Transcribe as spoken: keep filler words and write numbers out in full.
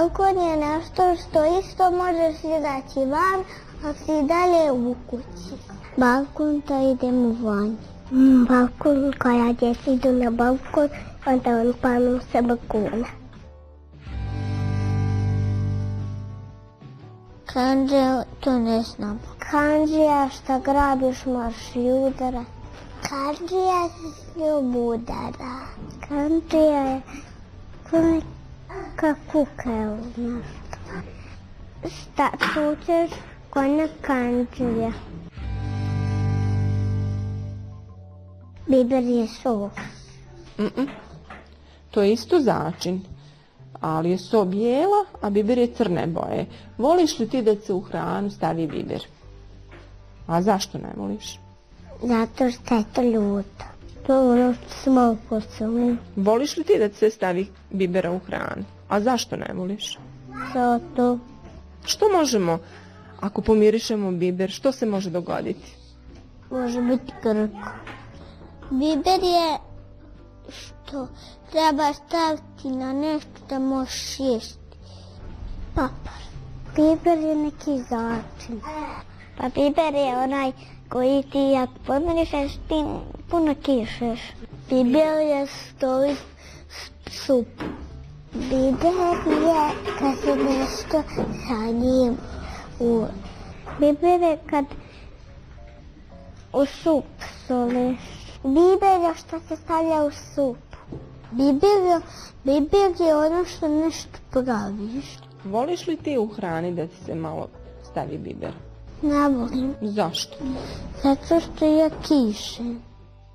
Balkon je nešto što isto možeš izaći van, ali si dalje u kući. Balkon to idemo van. Mm, balkon, kada djeca idu na balkon, onda on panu sa balkona. Kandžija, to ne znam. Kandžija šta grabiš možeš i udara. Kandžija se ljubu udara. Kandžija je ko neka kuka je nešto. Šta čučeš ko na kandžija. Biber je so. Mm-mm. To je isto začin. Ali je so bijela, a biber je crne boje. Voliš li ti da se u hranu stavi biber? A zašto ne voliš? Zato što je to ljuto. To je ono što smo uposlili. Voliš li ti da se stavi bibera u hranu? A zašto ne voliš? Zato. Što možemo, ako pomirišemo biber, što se može dogoditi? Može biti grko. Biber je što treba staviti na nešto da možeš jesti. Papar. Biber je neki začin. Pa biber je onaj koji ti ako pomirišeš ti puno kišeš. Biber je stoji sup. Biber je kad se nešto sa njim u... Biber je kad u sup soliš. Biber je što se stavlja u sup. Biber je, biber je ono što nešto praviš. Voliš li ti u hrani da ti se malo stavi biber? Ne volim. Zašto? Zato što ja kišem.